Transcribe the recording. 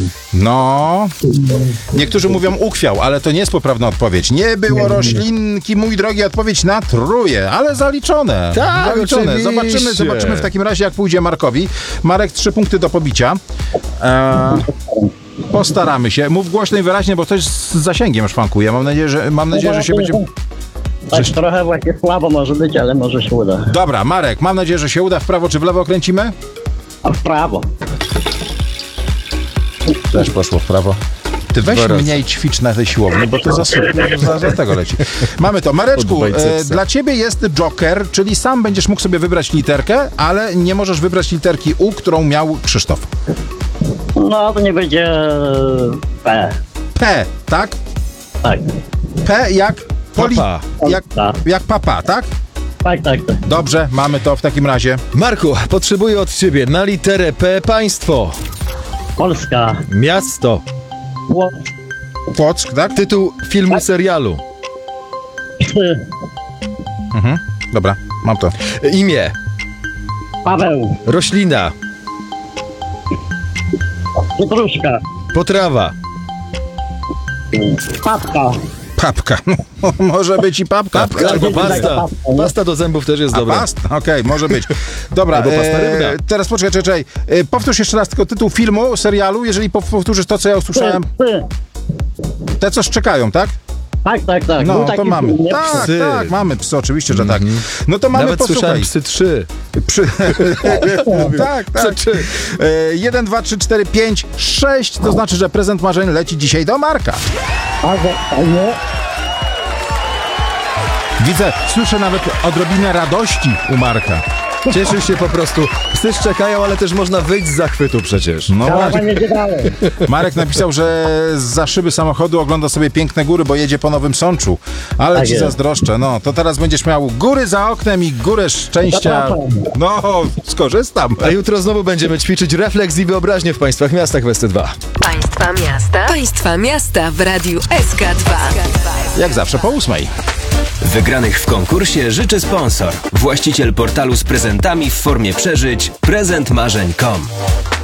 No, niektórzy mówią uchwiał, ale to nie jest poprawna odpowiedź. Nie było roślinki, mój drogi, odpowiedź na truje, ale zaliczone. Tak, zaliczone. oczywiście. Zobaczymy w takim razie, jak pójdzie Markowi. Marek, 3 punkty do pobicia. Postaramy się. Mów głośno i wyraźnie, bo coś z zasięgiem szwankuje. Mam nadzieję, że się będzie... Tak, trochę właśnie słabo może być, ale może się uda. Dobra, Marek, mam nadzieję, że się uda. W prawo czy w lewo kręcimy? A w prawo. Też poszło w prawo. Ty weź mniej ćwicz na tej siłowni, bo to za tego leci. Mamy to. Mareczku, dla ciebie jest joker, czyli sam będziesz mógł sobie wybrać literkę, ale nie możesz wybrać literki U, którą miał Krzysztof. No, to nie będzie P. P, tak? Tak. P jak... Papa. Jak papa, tak? Tak. Dobrze, mamy to w takim razie. Marku, potrzebuję od ciebie na literę P państwo. Polska. Miasto. Płock, tak? Tytuł filmu, serialu. Dobra, mam to. Imię. Paweł. Roślina. Pietruszka. Potrawa. Papka. Papka. Może być i papka. Albo pasta. Pasta do zębów też jest dobra. Pasta? Okej, może być. Dobra, Albo pasta rybna. teraz poczekaj. Powtórz jeszcze raz tylko tytuł filmu, serialu, jeżeli powtórzysz to, co ja usłyszałem. Te, co szczekają, tak? Tak. No, Był to taki mamy. film, nie? Tak, mamy psy, oczywiście, że tak. No to mamy, Nawet słyszałem psy 3. Tak. Psy 3. 1, 2, 3, 4, 5, 6, to znaczy, że prezent marzeń leci dzisiaj do Marka. Widzę, słyszę nawet odrobinę radości u Marka. Cieszy się po prostu. Psy szczekają, ale też można wyjść z zachwytu przecież. No właśnie. Nie gadałem. Marek napisał, że zza szyby samochodu ogląda sobie piękne góry, bo jedzie po Nowym Sączu. Ale Tak ci jest. zazdroszczę. No, to teraz będziesz miał góry za oknem i górę szczęścia. No, skorzystam. A jutro znowu będziemy ćwiczyć refleks i wyobraźnię w państwach miastach w ST2. Państwa miasta w Radiu SK2. Jak zawsze po 8. Wygranych w konkursie życzy sponsor. Właściciel portalu z prezentami w formie przeżyć prezentmarzeń.com.